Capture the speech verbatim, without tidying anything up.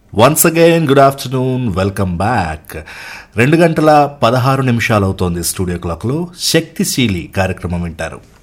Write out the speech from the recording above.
Once again good afternoon, welcome back. రెండు గంటల పదహారు నిమిషాలు అవుతోంది స్టూడియో క్లాక్లో. శక్తిశీలి కార్యక్రమం వింటారు.